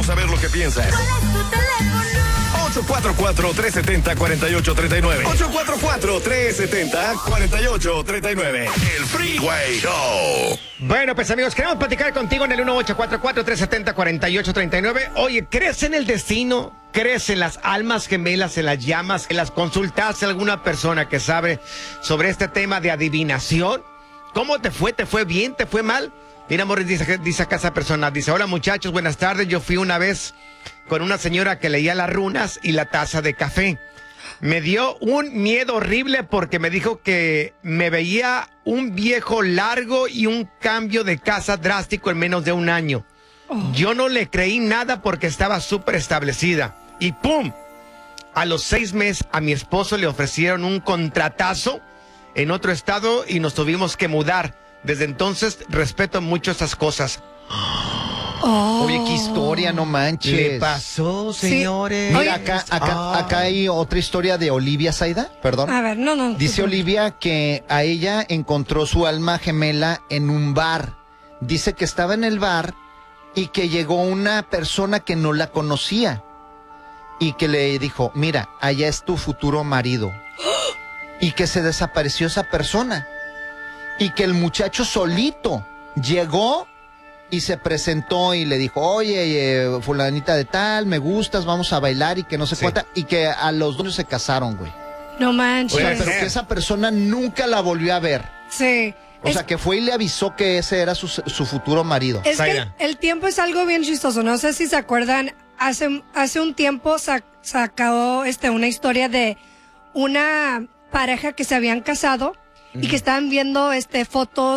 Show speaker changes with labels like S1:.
S1: Queremos saber lo que piensas.
S2: ¿Cuál es tu teléfono?
S1: 844-370-4839. 844-370-4839. El Freeway Show.
S3: Bueno, pues amigos, queremos platicar contigo en el 1844-370-4839. Oye, ¿crees en el destino? ¿Crees en las almas gemelas, en las llamas? ¿En las consultaste a alguna persona que sabe sobre este tema de adivinación? ¿Cómo te fue? ¿Te fue bien? ¿Te fue mal? Mira, Morris, dice acá esa persona, dice, hola muchachos, buenas tardes, yo fui una vez con una señora que leía las runas y la taza de café. Me dio un miedo horrible porque me dijo que me veía un viejo largo y un cambio de casa drástico en menos de un año. Yo no le creí nada porque estaba súper establecida. Y ¡pum! A los 6 meses a mi esposo le ofrecieron un contratazo en otro estado y nos tuvimos que mudar. Desde entonces respeto mucho esas cosas.
S4: Oye, qué historia, no manches.
S3: ¿Le pasó, señores?
S4: Sí. Mira, acá hay otra historia de Olivia Zaida, perdón.
S5: A ver, no.
S4: Dice Olivia que a ella encontró su alma gemela en un bar. Dice que estaba en el bar y que llegó una persona que no la conocía y que le dijo, mira, allá es tu futuro marido. Y que se desapareció esa persona. Y que el muchacho solito llegó y se presentó y le dijo, oye, fulanita de tal, me gustas, vamos a bailar y que no sé cuánta. Y que a los 2 años se casaron, güey.
S5: No manches.
S4: O sea, pero que esa persona nunca la volvió a ver.
S5: Sí.
S4: O sea, que fue y le avisó que ese era su futuro marido.
S5: Es que el tiempo es algo bien chistoso. No sé si se acuerdan, hace un tiempo sacó una historia de una pareja que se habían casado y que estaban viendo fotos